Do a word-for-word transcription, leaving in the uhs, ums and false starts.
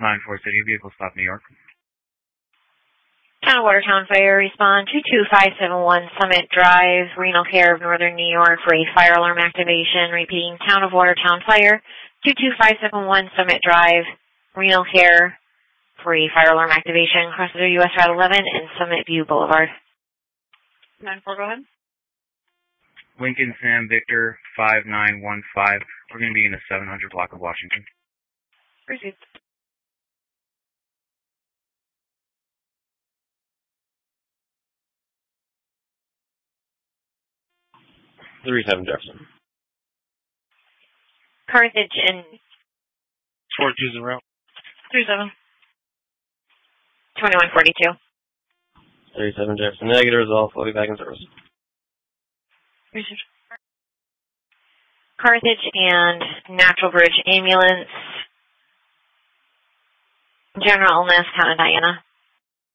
nine four City, vehicle stop New York. Town of Watertown Fire, respond two two five seven one Summit Drive, Renal Care of Northern New York for a fire alarm activation. Repeating, Town of Watertown Fire, two two five seven one Summit Drive, Renal Care for a fire alarm activation. Crosses U S Route eleven and Summit View Boulevard. nine four, go ahead. Lincoln Sam Victor five nine one five. We're going to be in the seven hundred block of Washington. Received. three seven Jefferson. Carthage and four two zero. three seven. twenty-one forty-two. three seven Jefferson. Negative result. I'll be back in service. Received. Carthage and Natural Bridge Ambulance. General Illness, Town of Diana.